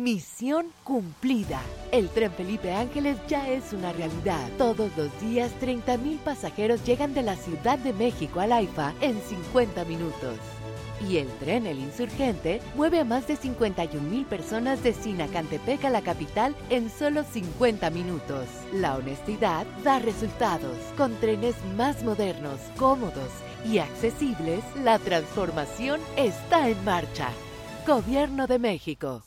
Misión cumplida. El tren Felipe Ángeles ya es una realidad. Todos los días 30,000 pasajeros llegan de la Ciudad de México al AIFA en 50 minutos. Y el tren El Insurgente mueve a más de 51,000 personas de Sinacantepec a la capital en solo 50 minutos. La honestidad da resultados. Con trenes más modernos, cómodos y accesibles, la transformación está en marcha. Gobierno de México.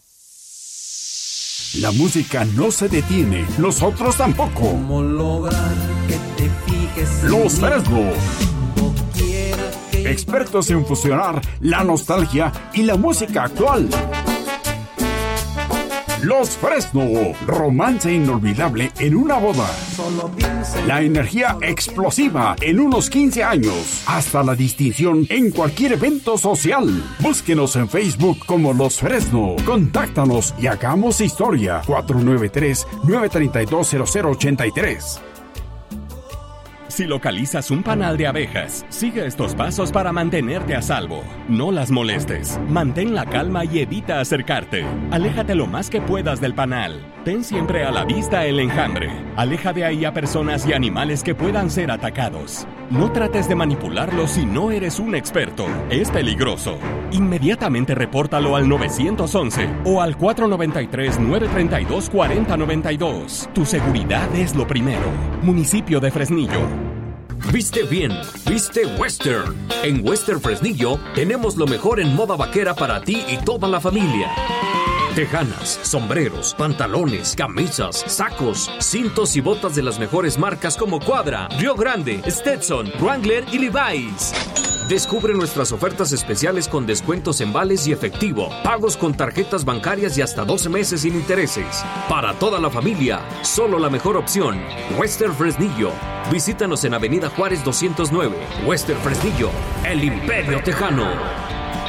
La música no se detiene, nosotros tampoco. ¿Cómo lograr que te fijes en Los mí? Fresno. Expertos en fusionar la nostalgia y la música actual. Los Fresno. Romance inolvidable en una boda. La energía explosiva en unos 15 años. Hasta la distinción en cualquier evento social. Búsquenos en Facebook como Los Fresno. Contáctanos y hagamos historia. 493-932-0083. Si localizas un panal de abejas, sigue estos pasos para mantenerte a salvo. No las molestes, mantén la calma y evita acercarte. Aléjate lo más que puedas del panal. Ten siempre a la vista el enjambre. Aleja de ahí a personas y animales que puedan ser atacados. No trates de manipularlo si no eres un experto. Es peligroso. Inmediatamente repórtalo al 911 o al 493-932-4092. Tu seguridad es lo primero. Municipio de Fresnillo. Viste bien, viste western. En Western Fresnillo tenemos lo mejor en moda vaquera para ti y toda la familia. Tejanas, sombreros, pantalones, camisas, sacos, cintos y botas de las mejores marcas como Cuadra, Río Grande, Stetson, Wrangler y Levi's. Descubre nuestras ofertas especiales con descuentos en vales y efectivo, pagos con tarjetas bancarias y hasta 12 meses sin intereses. Para toda la familia, solo la mejor opción, Western Fresnillo. Visítanos en Avenida Juárez 209, Western Fresnillo, el Imperio Tejano.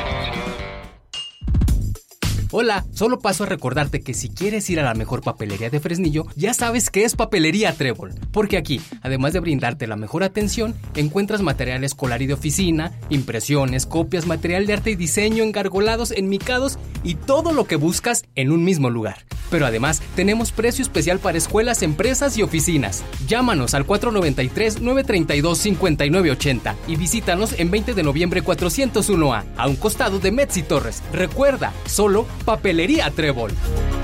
Hola, solo paso a recordarte que si quieres ir a la mejor papelería de Fresnillo, ya sabes que es Papelería Trébol. Porque aquí, además de brindarte la mejor atención, encuentras material escolar y de oficina, impresiones, copias, material de arte y diseño, engargolados, enmicados y todo lo que buscas en un mismo lugar. Pero además, tenemos precio especial para escuelas, empresas y oficinas. Llámanos al 493-932-5980 y visítanos en 20 de noviembre 401A, a un costado de Metzi Torres. Recuerda, solo Papelería Trébol.